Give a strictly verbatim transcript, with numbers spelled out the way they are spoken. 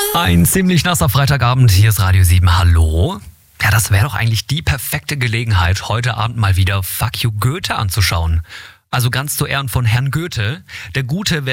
Ein ziemlich nasser Freitagabend, hier ist Radio sieben, hallo. Ja, das wäre doch eigentlich die perfekte Gelegenheit, heute Abend mal wieder Fuck You Goethe anzuschauen. Also ganz zu Ehren von Herrn Goethe. Der Gute